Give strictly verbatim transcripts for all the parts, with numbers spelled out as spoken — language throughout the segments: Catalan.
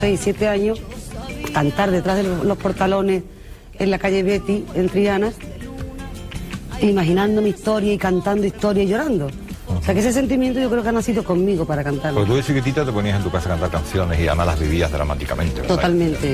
seis, siete años, cantar detrás de los portalones en la calle Betty, en Triana, imaginando mi historia y cantando historia y llorando. O sea que ese sentimiento yo creo que ha nacido conmigo para cantar. Porque tú de chiquitita te ponías en tu casa a cantar canciones y además las vivías dramáticamente, ¿verdad? Totalmente.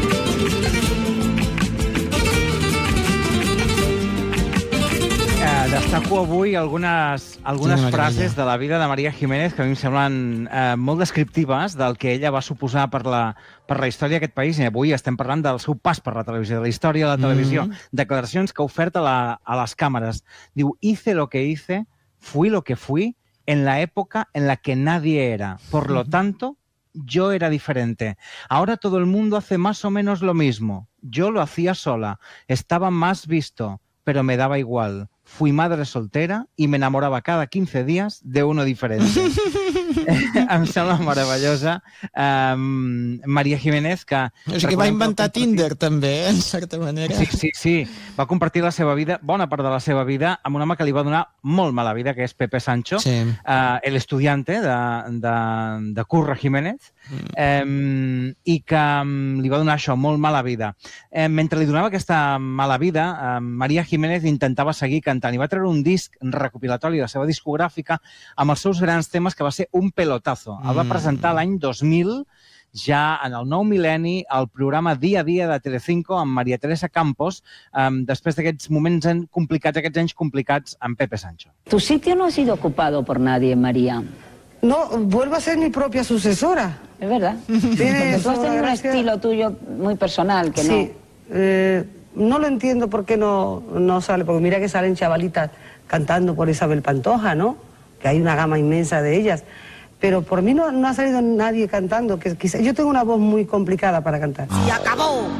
Eh, destaco avui algunes, algunes Quina frases meravella. de la vida de Maria Jiménez que a mi em semblen eh, molt descriptives del que ella va suposar per la, per la història d'aquest país. I avui estem parlant del seu pas per la televisió, de la història de la televisió, Mm. declaracions que ha ofert a, la, a les càmeres. Diu, hice lo que hice, fui lo que fui, en la época en la que nadie era. Por lo tanto, yo era diferente. Ahora todo el mundo hace más o menos lo mismo. Yo lo hacía sola. Estaba más visto, pero me daba igual. Fui madre soltera y me enamoraba cada quince días de uno diferente. Em sembla meravellosa. Um, Maria Jiménez, que... O sigui que va inventar Tinder, també, eh, en certa manera. Sí, sí, sí. Va compartir la seva vida, bona part de la seva vida, amb un home que li va donar molt mala vida, que és Pepe Sancho, Sí. uh, el estudiante de, de, de Curra Jiménez, mm. um, i que um, li va donar això, molt mala vida. Um, mentre li donava aquesta mala vida, um, Maria Jiménez intentava seguir cantant i va treure un disc recopilatori de la seva discogràfica amb els seus grans temes, que va ser un pelotazo. El va presentar l'any dos mil, ja en el nou mil·lenni, al programa Dia a Dia de Telecinco amb Maria Teresa Campos, um, després d'aquests moments en- complicats, aquests anys complicats amb Pepe Sancho. Tu sitio no ha sido ocupado por nadie, María. No, vuelvo a ser mi propia sucesora. Es verdad. Tiene Porque tú has toda tenido un gracia. estilo tuyo muy personal, que Sí, eh, no lo entiendo por qué no, no sale, porque mira que salen chavalitas cantando por Isabel Pantoja, ¿no? Que hay una gama inmensa de ellas. Pero por mí no, no ha salido nadie cantando, que quizá, yo tengo una voz muy complicada para cantar. ¡Se acabó!